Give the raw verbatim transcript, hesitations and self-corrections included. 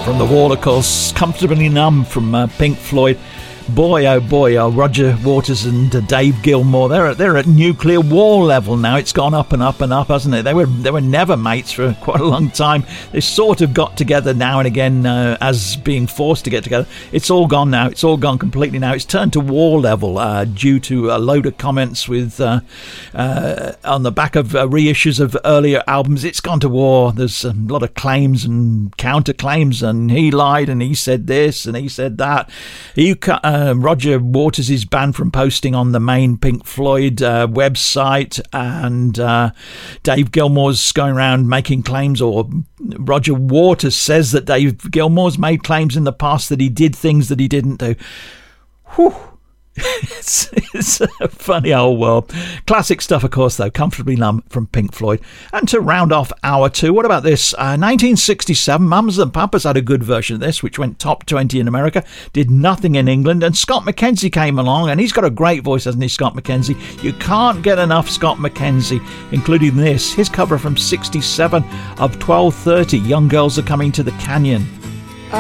From The Wall, of course, Comfortably Numb from uh, Pink Floyd. Boy, oh boy, uh, Roger Waters and uh, Dave Gilmour, they're, they're at nuclear war level now. It's gone up and up and up, hasn't it? They were they were never mates for quite a long time. They sort of got together now and again uh, as being forced to get together. It's all gone now. It's all gone completely now. It's turned to war level uh, due to a load of comments with uh, uh, on the back of uh, reissues of earlier albums. It's gone to war. There's a lot of claims and counterclaims, and he lied and he said this and he said that. You cut. Uh, Roger Waters is banned from posting on the main Pink Floyd uh, website, and uh, Dave Gilmour's going around making claims, or Roger Waters says that Dave Gilmour's made claims in the past that he did things that he didn't do. Whew. It's, it's a funny old world. Classic stuff, of course, though. Comfortably Numb from Pink Floyd. And to round off hour two, what about this? Uh, nineteen sixty-seven, Mums and Papas had a good version of this, which went top twenty in America, did nothing in England, and Scott McKenzie came along, and he's got a great voice, hasn't he, Scott McKenzie? You can't get enough Scott McKenzie, including this, his cover from sixty-seven of twelve thirty, Young Girls Are Coming to the Canyon.